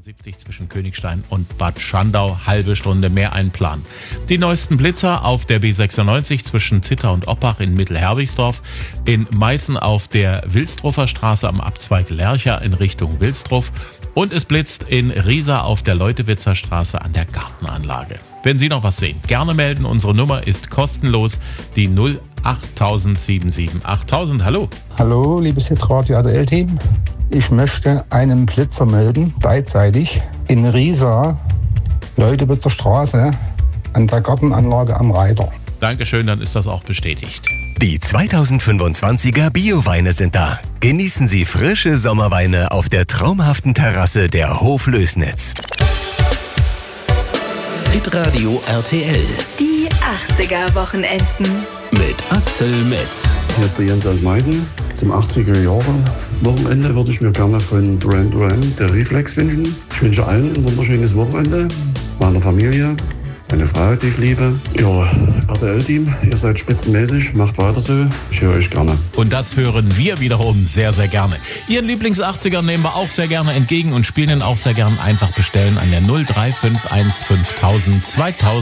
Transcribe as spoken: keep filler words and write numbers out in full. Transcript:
siebzig zwischen Königstein und Bad Schandau, halbe Stunde mehr einplanen. Die neuesten Blitzer auf der B sechsundneunzig zwischen Zitter und Oppach in Mittelherwigsdorf, in Meißen auf der Wilsdruffer Straße am Abzweig Lercher in Richtung Wilsdruff und es blitzt in Riesa auf der Leutewitzer Straße an der Gartenanlage. Wenn Sie noch was sehen, gerne melden. Unsere Nummer ist kostenlos, die null acht null sieben sieben achttausend. Hallo. Hallo, liebes Hitradio R T L-Team. Ich möchte einen Blitzer melden, beidseitig, in Riesa, Leutewitzer Straße, an der Gartenanlage am Reiter. Dankeschön, dann ist das auch bestätigt. Die zweitausendfünfundzwanziger Bio-Weine sind da. Genießen Sie frische Sommerweine auf der traumhaften Terrasse der Hof Lößnitz. Hitradio R T L. Die achtziger-Wochenenden. Mit Axel Metz. Hier ist der Jens aus Meißen. Zum achtziger-Jahre-Wochenende würde ich mir gerne von Duran Duran der Reflex wünschen. Ich wünsche allen ein wunderschönes Wochenende, meiner Familie, meine Frau, die ich liebe. Ja, R T L-Team, ihr seid spitzenmäßig, macht weiter so. Ich höre euch gerne. Und das hören wir wiederum sehr, sehr gerne. Ihren Lieblings-achtziger nehmen wir auch sehr gerne entgegen und spielen ihn auch sehr gerne. Einfach bestellen an der null drei fünf eins fünftausend zweitausend.